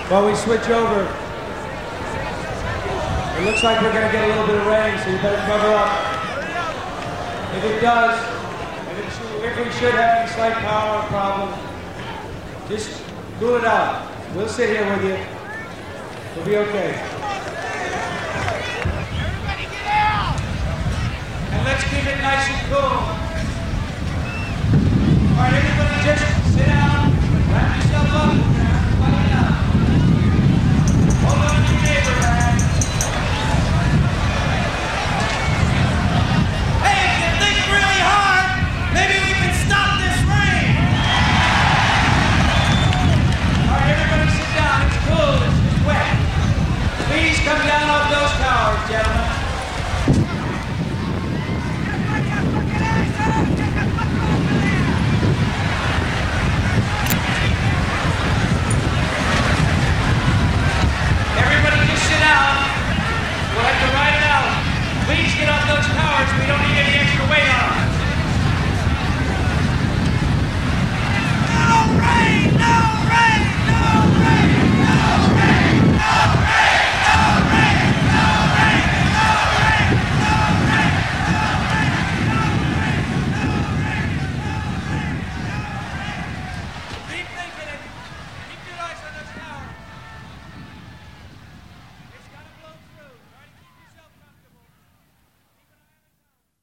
While we switch over, it looks like we're going to get a little bit of rain, so you better cover up. If it does, and if we should have any slight power problem, just cool it out. We'll sit here with you. We'll be okay.